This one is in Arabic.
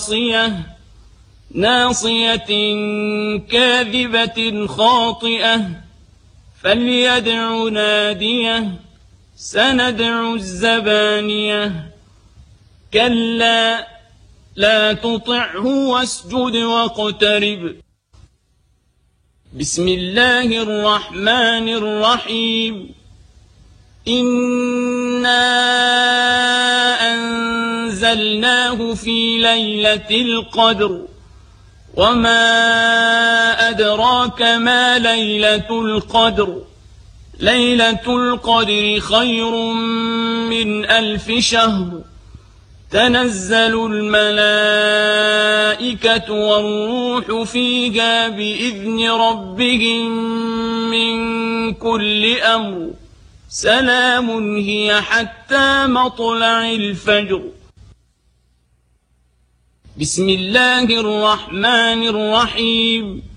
ناصية كاذبة خاطئة فليدع ناديه سندع الزبانية كلا لا تطعه واسجد واقترب. بسم الله الرحمن الرحيم. إنا أنزلناه في ليلة القدر وما أدراك ما ليلة القدر ليلة القدر خير من 1000 شهر تنزل الملائكة والروح فيها بإذن ربهم من كل أمر سلام هي حتى مطلع الفجر. بسم الله الرحمن الرحيم.